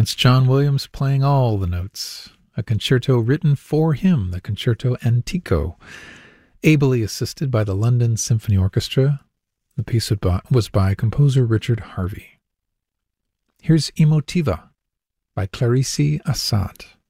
That's John Williams playing all the notes. A concerto written for him, the Concerto Antico, ably assisted by the London Symphony Orchestra. The piece was by composer Richard Harvey. Here's Emotiva by Clarice Assad.